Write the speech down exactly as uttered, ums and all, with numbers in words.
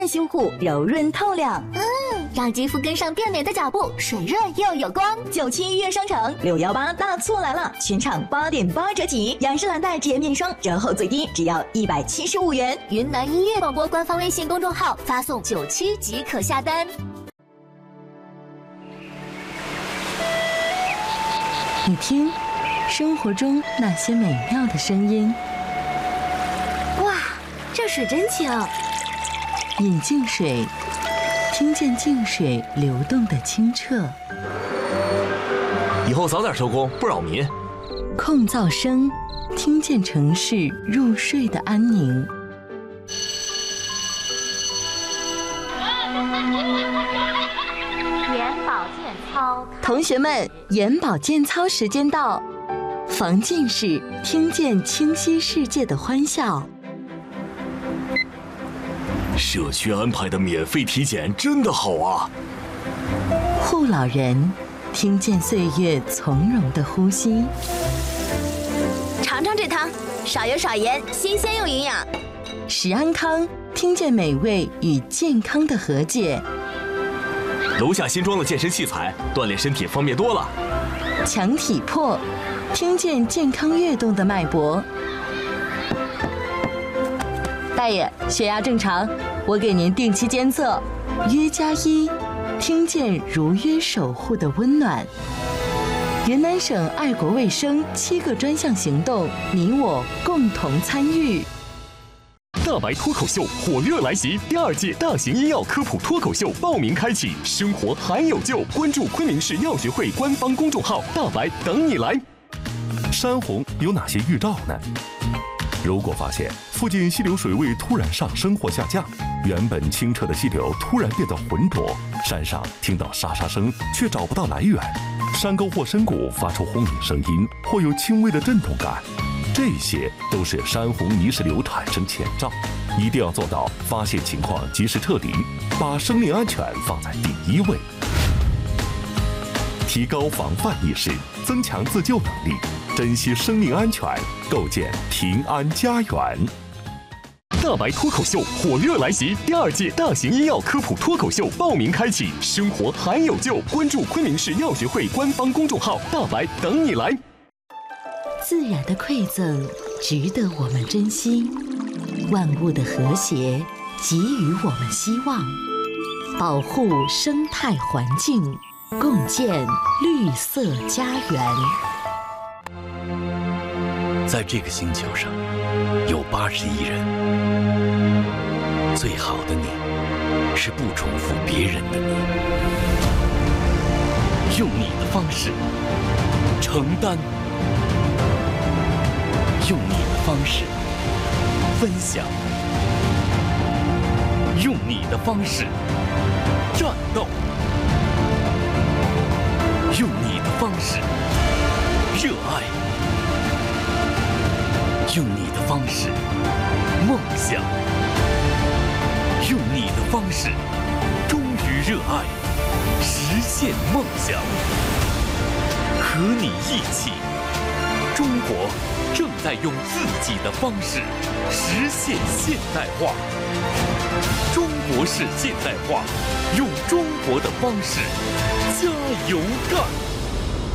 修护，柔润透亮， 嗯，让肌肤跟上变美的脚步，水润又有光。 九七悦商城六幺八大促来了，全场八点八折起，雅诗兰黛洁面霜折后最低只要一百七十五元。 云南音乐广播官方微信公众号发送九七即可下单。 你听，生活中那些美妙的声音。 哇，这水真清。 饮净水，听见净水流动的清澈。 以后早点收工，不扰民。 控噪声，听见城市入睡的安宁。 眼保健操， 同学们，眼保健操时间到，防近视，听见清晰世界的欢笑。 社区安排的免费体检真的好啊！ 护老人，听见岁月从容的呼吸。 尝尝这汤，少油少盐，新鲜又营养。 食安康，听见美味与健康的和解。 楼下新装的健身器材，锻炼身体方便多了。 强体魄，听见健康跃动的脉搏。大爷，血压正常，我给您定期监测。约加一，听见如约守护的温暖。云南省爱国卫生七个专项行动，你我共同参与。 大白脱口秀火热来袭，第二届大型医药科普脱口秀报名开启，生活还有救，关注昆明市药学会官方公众号，大白等你来。 山洪有哪些预兆呢？如果发现附近溪流水位突然上升或下降，原本清澈的溪流突然变得浑浊，山上听到沙沙声却找不到来源，山沟或深谷发出轰鸣声音或有轻微的震动感，这些都是山洪泥石流产生前兆，一定要做到发现情况及时撤离，把生命安全放在第一位，提高防范意识，增强自救能力，珍惜生命安全，构建平安家园。 大白脱口秀火热来袭，第二届大型医药科普脱口秀报名开启，生活还有救，关注昆明市药学会官方公众号，大白等你来。 自然的馈赠值得我们珍惜，万物的和谐给予我们希望，保护生态环境，共建绿色家园。 在这个星球上，有八十亿人。最好的你，是不重复别人的你，用你的方式承担，用你的方式分享，用你的方式战斗，用你的方式热爱。用你的方式梦想，用你的方式忠于热爱，实现梦想。和你一起，中国正在用自己的方式实现现代化。中国式现代化，用中国的方式加油干！